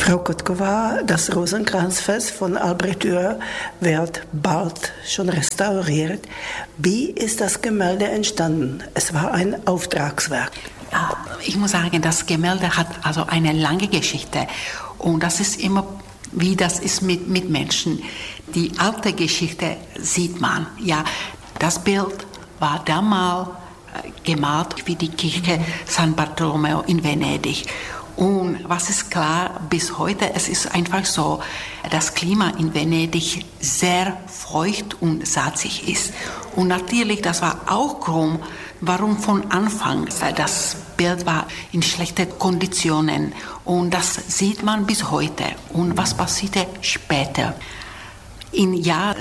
Frau Kotkova, das Rosenkranzfest von Albrecht Dürer wird bald schon restauriert. Wie ist das Gemälde entstanden? Es war ein Auftragswerk. Ja, ich muss sagen, das Gemälde hat also eine lange Geschichte. Und das ist immer, wie das ist mit Menschen. Die alte Geschichte sieht man. Ja, das Bild war damals gemalt wie die Kirche San Bartolomeo in Venedig. Und was ist klar, bis heute, es ist einfach so, das Klima in Venedig sehr feucht und salzig ist. Und natürlich, das war auch Grund, warum von Anfang das Bild war in schlechten Konditionen. Und das sieht man bis heute. Und was passierte später? Im Jahr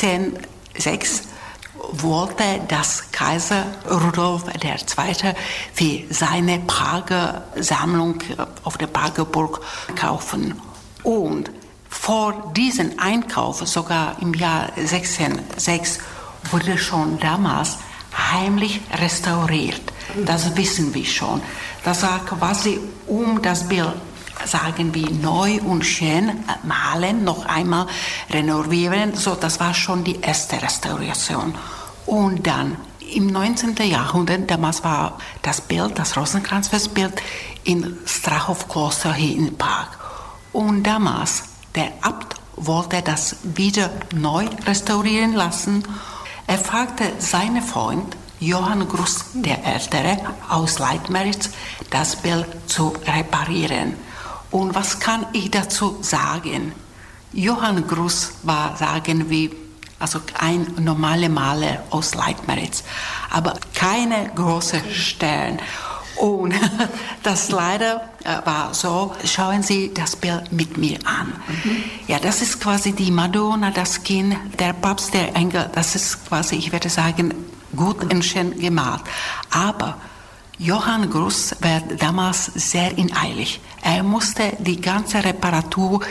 1606 wollte das Kaiser Rudolf II. Für seine Prager Sammlung auf der Prager Burg kaufen. Und vor diesem Einkauf, sogar im Jahr 1606, wurde schon damals heimlich restauriert. Das wissen wir schon. Das war quasi das Bild, sagen wir, neu und schön malen, noch einmal renovieren. So, das war schon die erste Restauration. Und dann im 19. Jahrhundert, damals war das Bild, das Rosenkranzfestbild, in Strachov-Kloster hier in Prag. Und damals, der Abt wollte das wieder neu restaurieren lassen. Er fragte seinen Freund Johann Gruss, der Ältere, aus Leitmeritz, das Bild zu reparieren. Und was kann ich dazu sagen? Johann Gruss war, sagen wir, also ein normaler Maler aus Leitmeritz, aber keine großen Sterne. Und das leider war so, schauen Sie das Bild mit mir an. Ja, das ist quasi die Madonna, das Kind, der Papst, der Engel, das ist quasi, ich würde sagen, gut und schön gemalt. Aber Johann Gruss war damals sehr ineilig. Er musste die ganze Reparatur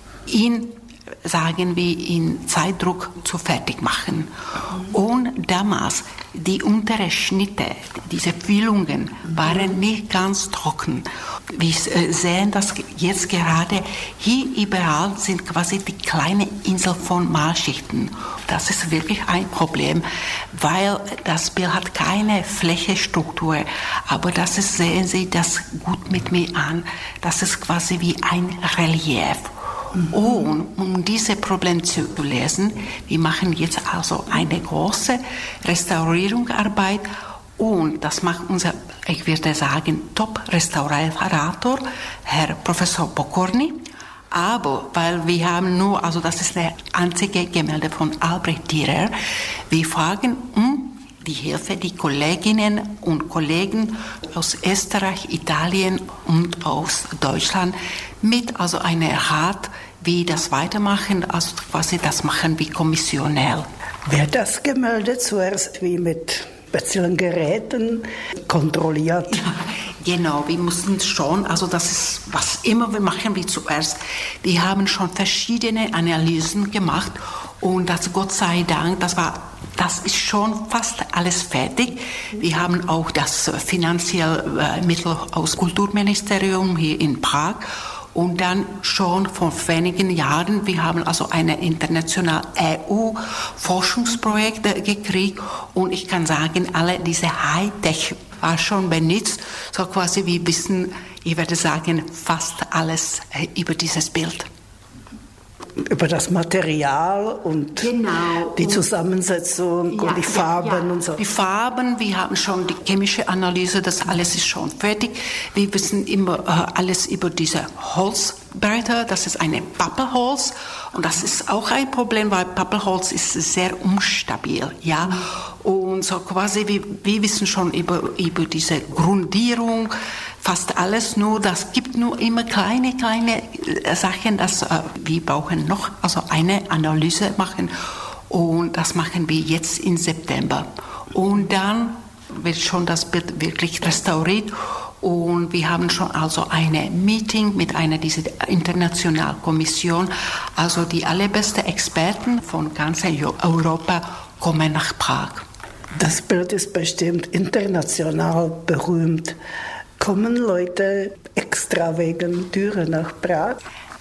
sagen wir, in Zeitdruck zu fertig machen. Und damals, die unteren Schnitte, diese Füllungen, waren nicht ganz trocken. Wir sehen das jetzt gerade, hier überall sind quasi die kleinen Inseln von Malschichten. Das ist wirklich ein Problem, weil das Bild hat keine Flächenstruktur. Aber das ist, sehen Sie das gut mit mir an, das ist quasi wie ein Relief. Und um dieses Problem zu lösen, wir machen jetzt also eine große Restaurierungsarbeit und das macht unser, ich würde sagen, Top-Restaurator, Herr Professor Pokorny. Aber weil wir haben nur, also das ist der einzige Gemälde von Albrecht Dürer, wir fragen die Hilfe, die Kolleginnen und Kollegen aus Österreich, Italien und aus Deutschland mit also einer Rat, wie das weitermachen, also quasi das machen wir kommissionell. Wird das Gemälde zuerst wie mit speziellen Geräten kontrolliert? Ja, genau, wir mussten schon, also das ist, was immer wir machen, wir zuerst, wir haben schon verschiedene Analysen gemacht und das Gott sei Dank, das ist schon fast alles fertig. Wir haben auch das finanzielle Mittel aus Kulturministerium hier in Prag. Und dann schon vor wenigen Jahren, wir haben also ein internationales EU-Forschungsprojekt gekriegt und ich kann sagen, alle diese Hightech war schon benutzt, so quasi wir wissen, ich würde sagen, fast alles über dieses Bild. Über das Material und die Zusammensetzung und die Farben und so. Die Farben, wir haben schon die chemische Analyse, das alles ist schon fertig. Wir wissen immer alles über diese Holzbretter, das ist eine Pappelholz und das ist auch ein Problem, weil Pappelholz ist sehr unstabil, ja. Und so quasi, wir wissen schon über diese Grundierung, fast alles, nur das gibt nur immer kleine Sachen, dass wir brauchen noch also eine Analyse machen und das machen wir jetzt im September und dann wird schon das Bild wirklich restauriert und wir haben schon also eine Meeting mit einer dieser internationalen Kommission, also die allerbesten Experten von ganz Europa kommen nach Prag. Das Bild ist bestimmt international berühmt. Kommen Leute extra wegen Dürer nach Prag?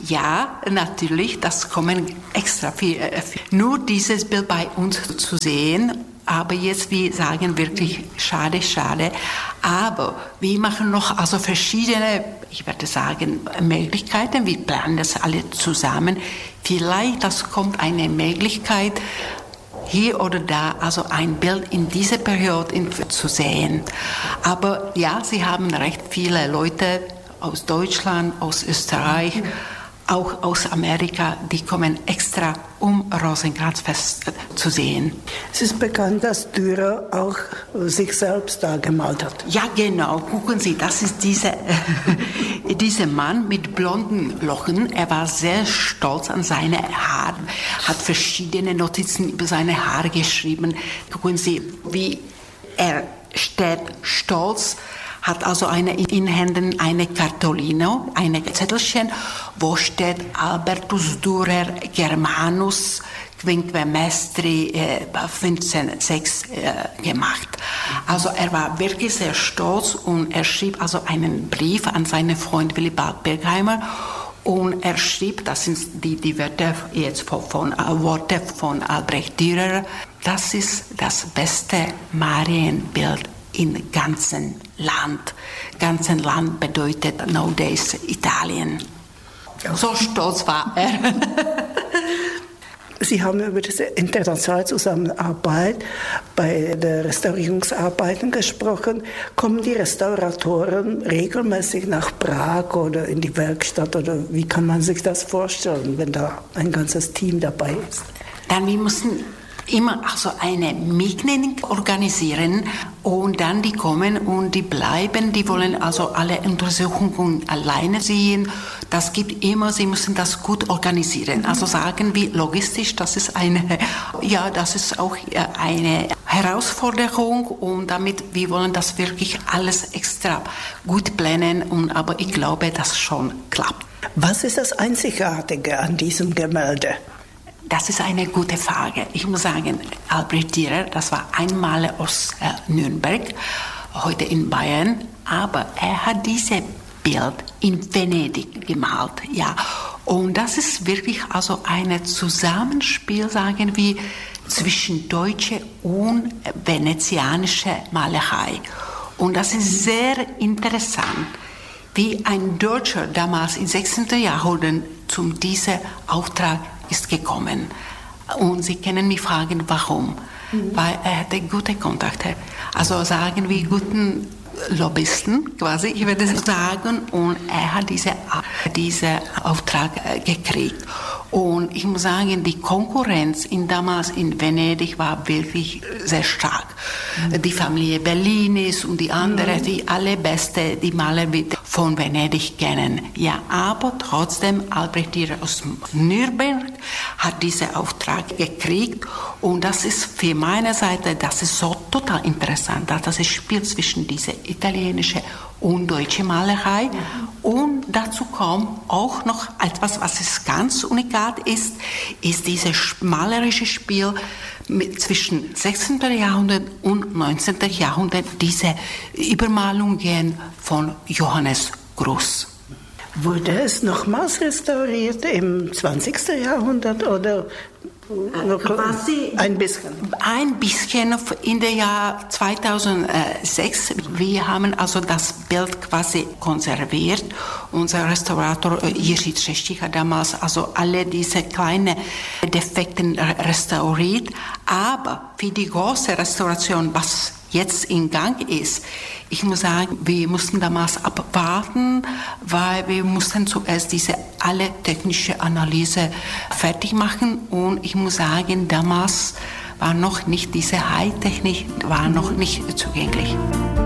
Ja, natürlich, das kommen extra viel. Nur dieses Bild bei uns zu sehen, aber jetzt, wir sagen wirklich, schade, schade. Aber wir machen noch also verschiedene, ich werde sagen, Möglichkeiten. Wir planen das alle zusammen. Vielleicht, das kommt eine Möglichkeit, hier oder da also ein Bild in dieser Periode zu sehen. Aber ja, Sie haben recht, viele Leute aus Deutschland, aus Österreich, auch aus Amerika, die kommen extra, um Rosenkranzfest zu sehen. Es ist bekannt, dass Dürer auch sich selbst da gemalt hat. Ja, genau. Gucken Sie, das ist dieser Mann mit blonden Locken. Er war sehr stolz an seine Haare, hat verschiedene Notizen über seine Haare geschrieben. Gucken Sie, wie er steht stolz, hat also in Händen eine Cartolino, eine Zettelchen, wo steht Albertus Dürer Germanus quinque Mestri 1506 gemacht. Also er war wirklich sehr stolz und er schrieb also einen Brief an seinen Freund Willibald Bergheimer und er schrieb, das sind die Wörter jetzt Worte von Albrecht Dürer, das ist das beste Marienbild im ganzen Land. Ganzen Land bedeutet nowadays Italien. So stolz war er. Sie haben über diese internationale Zusammenarbeit bei den Restaurierungsarbeiten gesprochen. Kommen die Restauratoren regelmäßig nach Prag oder in die Werkstatt? Oder wie kann man sich das vorstellen, wenn da ein ganzes Team dabei ist? Dann wir mussten immer also eine Meeting organisieren und dann die kommen und die bleiben, die wollen also alle Untersuchungen alleine sehen. Das gibt immer, sie müssen das gut organisieren. Also sagen wir logistisch, das ist auch eine Herausforderung und damit wir wollen das wirklich alles extra gut planen aber ich glaube, das schon klappt. Was ist das Einzigartige an diesem Gemälde? Das ist eine gute Frage. Ich muss sagen, Albrecht Dürer, das war einmal aus Nürnberg, heute in Bayern, aber er hat dieses Bild in Venedig gemalt, ja. Und das ist wirklich also ein Zusammenspiel, sagen wir, zwischen deutsche und venezianische Malerei. Und das ist sehr interessant, wie ein Deutscher damals im 16. Jahrhundert zu diesem Auftrag ist gekommen. Und Sie können mich fragen, warum? Weil er hatte gute Kontakte. Also sagen wir guten Lobbyisten quasi, ich würde sagen. Und er hat diesen Auftrag gekriegt. Und ich muss sagen, die Konkurrenz damals in Venedig war wirklich sehr stark. Die Familie Bellinis und die anderen, die allerbeste, die Maler von Venedig kennen. Ja, aber trotzdem, Albrecht Dürer aus Nürnberg hat diesen Auftrag gekriegt. Und das ist für meine Seite, das ist so total interessant, dass es Spiel zwischen dieser italienischen und deutschen Malerei. Und dazu kommt auch noch etwas, was es ganz unikat ist dieses malerische Spiel zwischen 16. Jahrhundert und 19. Jahrhundert, diese Übermalungen von Johannes Gruss. Wurde es nochmals restauriert im 20. Jahrhundert oder quasi ein bisschen? Ein bisschen in der Jahr 2006. Wir haben also das Bild quasi konserviert. Unser Restaurator Jiří Třeštík hat damals also alle diese kleinen Defekten restauriert. Aber für die große Restauration, was jetzt in Gang ist, ich muss sagen, wir mussten damals abwarten, weil wir mussten zuerst alle technische Analyse fertig machen und ich muss sagen, damals war noch nicht diese Hightechnik, war noch nicht zugänglich.